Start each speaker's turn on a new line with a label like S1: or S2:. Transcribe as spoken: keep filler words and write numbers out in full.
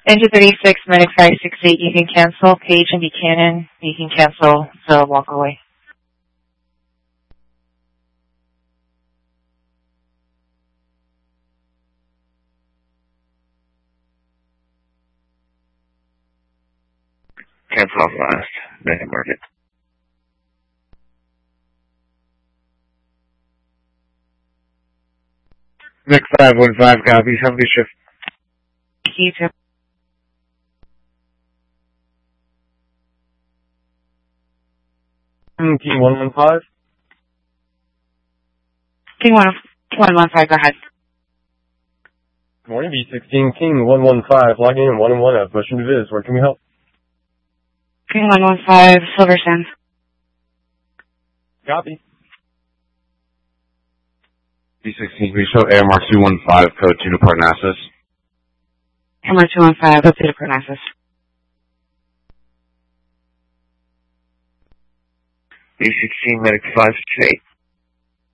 S1: Engine thirty-six, Medic five six eight, you can cancel. Page and Buchanan, you can cancel the walk away.
S2: Cancel off last. Medic market.
S3: Medic five one five, copy. Have a good shift.
S1: You too.
S3: King one one five.
S1: King one one one five, go ahead.
S3: Good morning, B sixteen. King one one five, logging in one and one F. Pushing to Viz. Where can we help?
S1: King one one five, Silver Sands.
S3: Copy.
S4: B sixteen, we show Air Mark two one five, code two to Parnassus.
S1: Air Mark two one five, go to Parnassus.
S2: B sixteen, Medic five six eight.